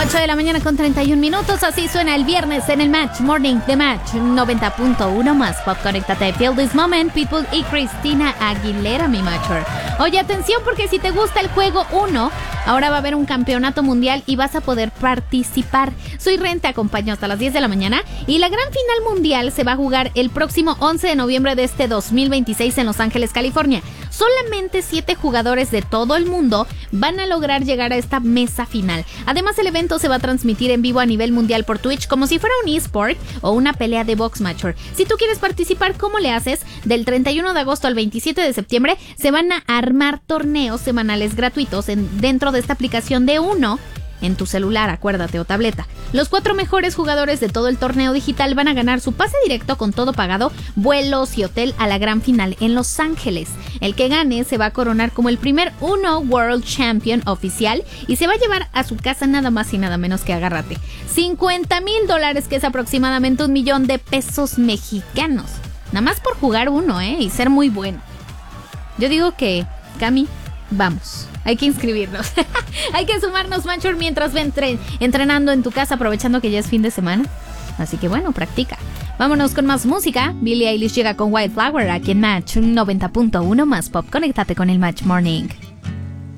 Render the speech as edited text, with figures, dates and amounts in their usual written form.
8 de la mañana con 31 minutos. Así suena el viernes en el Match Morning de Match 90.1 más Pop. Conéctate. Feel This Moment, Pitbull y Cristina Aguilera, mi Matcher. Oye, atención, porque si te gusta el juego 1, ahora va a haber un campeonato mundial y vas a poder participar. Soy Ren, te acompaño hasta las 10 de la mañana. Y la gran final mundial se va a jugar el próximo 11 de noviembre de este 2026 en Los Ángeles, California. Solamente 7 jugadores de todo el mundo van a lograr llegar a esta mesa final. Además, el evento se va a transmitir en vivo a nivel mundial por Twitch como si fuera un eSport o una pelea de box matcher. Si tú quieres participar, ¿cómo le haces? Del 31 de agosto al 27 de septiembre se van a armar torneos semanales gratuitos dentro de esta aplicación de Uno en tu celular, acuérdate, o tableta. Los 4 mejores jugadores de todo el torneo digital van a ganar su pase directo con todo pagado, vuelos y hotel a la gran final en Los Ángeles. El que gane se va a coronar como el primer Uno World Champion oficial y se va a llevar a su casa nada más y nada menos que, agárrate, $50,000, que es aproximadamente $1,000,000 mexicanos. Nada más por jugar Uno, y ser muy bueno. Yo digo que, Cami, vamos. Hay que inscribirnos. Hay que sumarnos, Matcher, mientras ven entrenando en tu casa, aprovechando que ya es fin de semana. Así que bueno, practica. Vámonos con más música. Billie Eilish llega con White Flower aquí en Match 90.1 más Pop. Conéctate con el Match Morning.